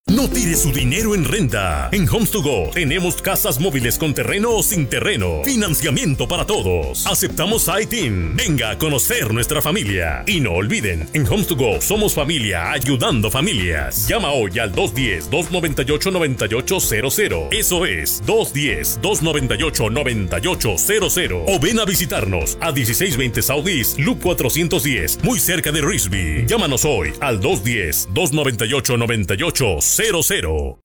No tire su dinero en renta. En Homes to Go tenemos casas móviles con terreno o sin terreno. Financiamiento para todos. Aceptamos ITIN. Venga a conocer nuestra familia. Y no olviden, en Homes to Go somos familia ayudando familias. Llama hoy al 210-298-9800. Eso es 210-298-9800. O ven a visitarnos a 1620 South East, Loop 410, muy cerca de Risby. Llámanos hoy al 210-298-9800.